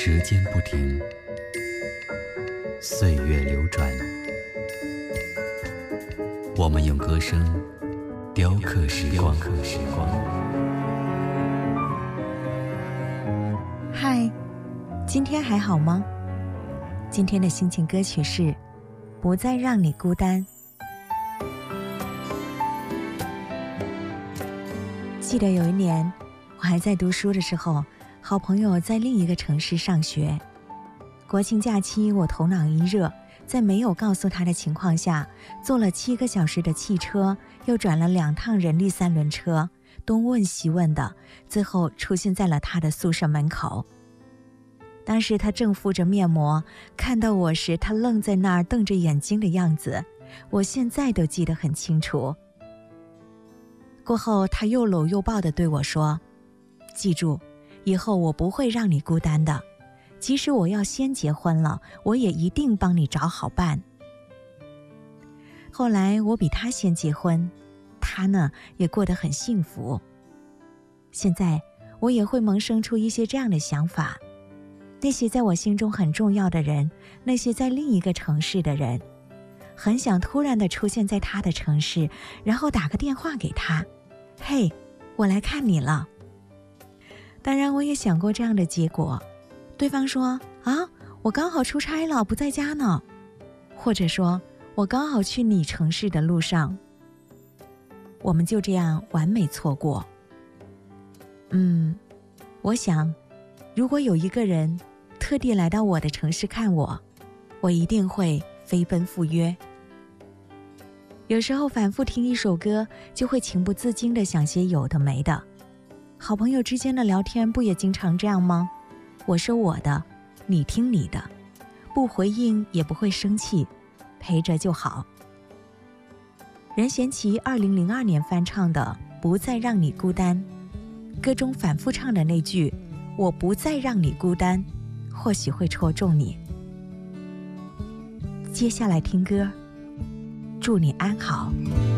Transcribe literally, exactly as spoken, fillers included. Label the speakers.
Speaker 1: 时间不停，岁月流转，我们用歌声雕刻时光。
Speaker 2: 嗨，今天还好吗？今天的心情歌曲是《不再让你孤单》。记得有一年，我还在读书的时候，好朋友在另一个城市上学。国庆假期，我头脑一热，在没有告诉他的情况下，坐了七个小时的汽车，又转了两趟人力三轮车，东问西问的，最后出现在了他的宿舍门口。当时他正敷着面膜，看到我时，他愣在那儿瞪着眼睛的样子，我现在都记得很清楚。过后，他又搂又抱地对我说：“记住，以后我不会让你孤单的。即使我要先结婚了，我也一定帮你找好伴。”后来我比他先结婚，他呢也过得很幸福。现在我也会萌生出一些这样的想法，那些在我心中很重要的人，那些在另一个城市的人，很想突然地出现在他的城市，然后打个电话给他，嘿，我来看你了。当然我也想过这样的结果，对方说啊，我刚好出差了，不在家呢，或者说我刚好去你城市的路上。我们就这样完美错过。嗯，我想如果有一个人特地来到我的城市看我，我一定会飞奔赴约。有时候反复听一首歌，就会情不自禁地想些有的没的。好朋友之间的聊天不也经常这样吗？我说我的，你听你的，不回应也不会生气，陪着就好。任贤齐二零零二年翻唱的《不再让你孤单》，歌中反复唱的那句“我不再让你孤单”，或许会戳中你。接下来听歌，祝你安好。